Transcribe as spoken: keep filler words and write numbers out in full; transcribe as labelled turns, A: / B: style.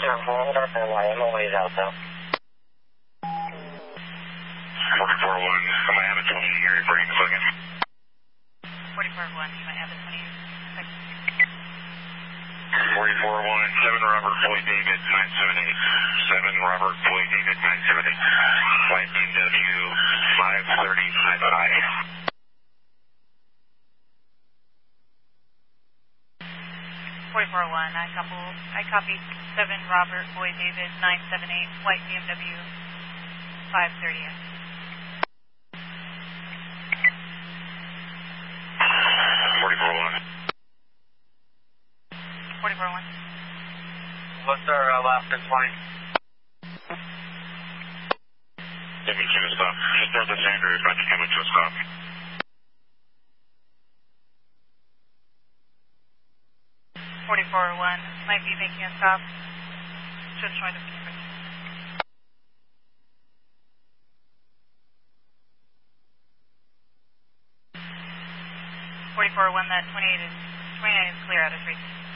A: hold up and my M O A's out though.
B: forty-four one, I might have a twenty here for you in a second.
C: forty-four one, you might have a twenty second.
B: forty-four one, seven Robert Floyd David, nine seven eight. seven Robert Floyd David, nine seven eight. Flight B M W five thirty-five I.
C: forty-four one, I couple, I copied seven Robert Floyd David, nine seven eight, flight B M W five thirty.
B: forty-four one.
C: forty-four one.
A: What's our uh, last and twenty?
B: Coming to a stop. Just north of Sandra, about to come into a stop.
C: forty-four one, might be making a stop. Just trying to keep it. forty-four one, that twenty-eight is, twenty-nine is clear out of three.